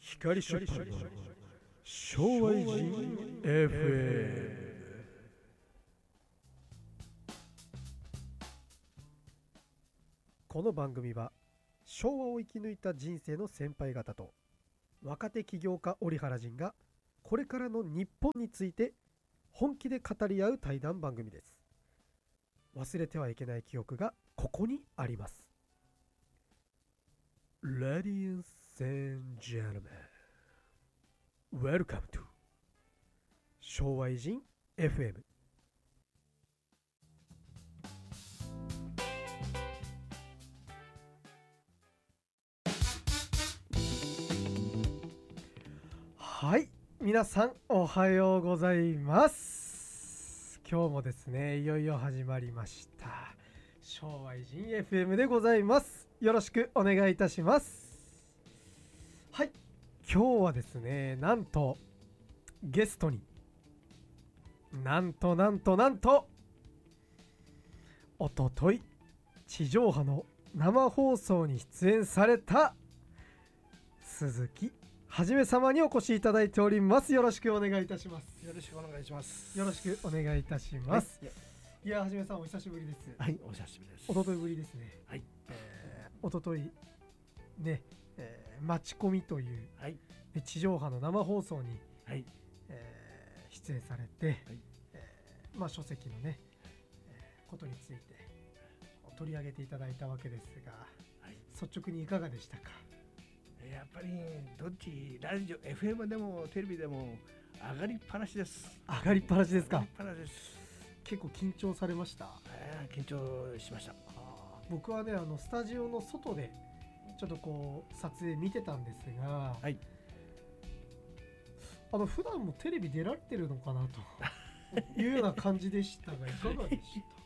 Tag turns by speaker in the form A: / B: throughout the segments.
A: 光ショップの昭和人 FM。 この番組は昭和を生き抜いた人生の先輩方と若手起業家折原仁がこれからの日本について本気で語り合う対談番組です。忘れてはいけない記憶がここにあります。 Ladies and gentlemen, welcome to 昭和人 FM。 はい、皆さんおはようございます。今日もですね、いよいよ始まりました昭和人 FM でございます。よろしくお願いいたします。はい、今日はですね、なんとゲストになんとおととい地上波の生放送に出演された鈴木はじめ様にお越しいただいております。よろしくお願いいたします。
B: よろしくお願いします。
A: よろしくお願いいたします。
B: はい、
A: いや、はじめさんお久しぶりです。
B: はい、お久しぶりです。
A: おとといぶりですね。
B: はい、
A: おとといね、マチコミという、
B: はい、
A: 地上波の生放送に、
B: はい、
A: 出演されて、はい、書籍のね、ことについて取り上げていただいたわけですが、はい、率直にいかがでしたか？
B: やっぱりどっちラジオ FM でもテレビでも上がりっぱなしです。
A: 上がりっぱなしですか？
B: 上がりっぱなしです。
A: 結構緊張されました？
B: 緊張しました。
A: 僕はね、スタジオの外でちょっとこう撮影見てたんですが、はい、普段もテレビ出られてるのかなというような感じでしたがいかがでした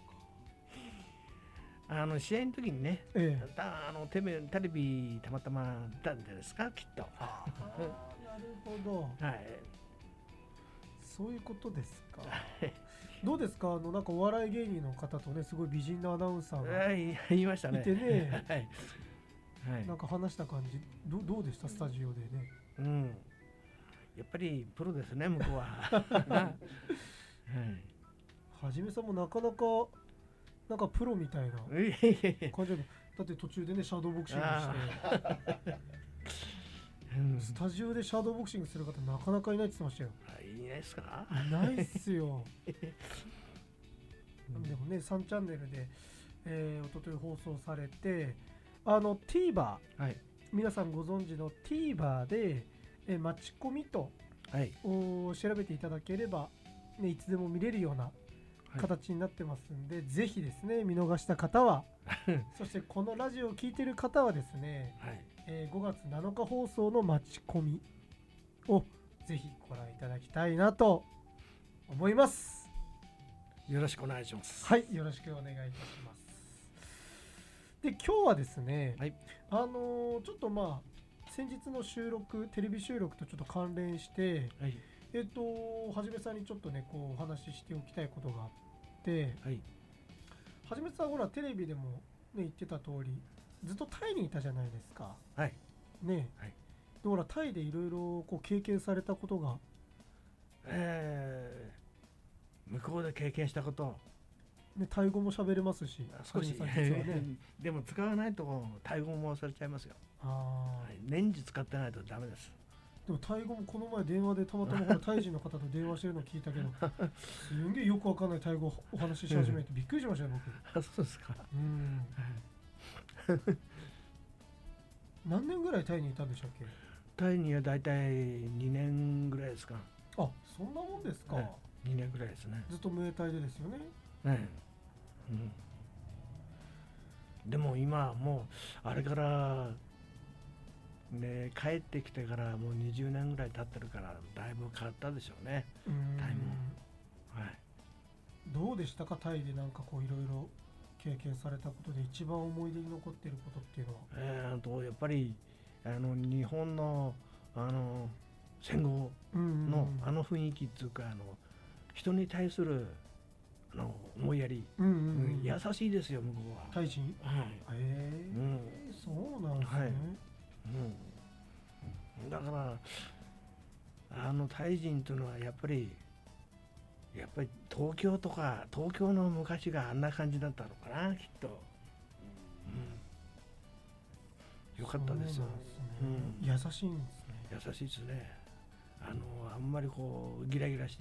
B: 試合の時にね、テレビたまたま見たんですか、きっと。
A: なるほど、はい、そういうことですか。どうですか、なんかお笑い芸人の方とね、すごい美人なアナウンサーが
B: 言いましたね。
A: いてね、
B: はい、
A: なんか話した感じ、どうでしたスタジオでね。
B: うん、やっぱりプロですね、向こうは。はい、
A: はじめさんもなかなかなんかプロみたいな感じで、だって途中でねシャドーボクシングしてスタジオでシャドーボクシングする方なかなかいないって言ってましたよ。
B: いないですか？
A: いないっすよ。でもね、3チャンネルで、おととい放送されて、TVer、はい、皆さんご存知の TVer で、マチコミと、はい、調べていただければ、ね、いつでも見れるような形になってますんで、はい、ぜひですね、見逃した方はそしてこのラジオを聞いている方はですね、はい、5月7日放送のマチコミをぜひご覧いただきたいなと思います。
B: よろしくお願いします。
A: はい、よろしくお願いいたします。で、今日はですね、はい、ちょっと先日の収録、テレビ収録とちょっと関連して、はい、はじめさんにちょっとね、こうお話ししておきたいことがあって、はい、はじめさんほらテレビでも、ね、言ってた通りずっとタイにいたじゃないですか。
B: はい
A: ね、はい、でほらタイでいろいろ経験されたことが、
B: 向こうで経験したこと、
A: ね、タイ語も喋れますし、
B: 少し、でも使わないとタイ語も忘れちゃいますよ。年中使ってないとダメです。
A: でもタイ語もこの前電話でたまたまタイ人の方と電話してるのを聞いたけどすんげえよくわかんないタイ語お話しし始めてびっくりしましたよ僕。
B: そうですか。
A: 何年ぐらいタイにいたんでしたっけ？
B: タイにはだいたい2年ぐらいですか。
A: あ、そんなもんですか。
B: 2年ぐらいですね。
A: ずっとムエタイでですよね。
B: でも今もうあれからね、帰ってきてからもう20年ぐらい経ってるからだいぶ変わったでしょうね。タイも、はい、
A: どうでしたかタイでなんかこういろいろ経験されたことで一番思い出に残っていることっていうのは？
B: やっぱり日本の戦後の雰囲気っていうか人に対する思いやり、優しいですよ向こうは。
A: タイ人？はい。そうなんですね。
B: はい、だからタイ人というのはやっぱり東京の昔があんな感じだったのかな、きっと。よかったですよ。
A: 優しいんですね。
B: 優しいですね。あんまりこうギラギラして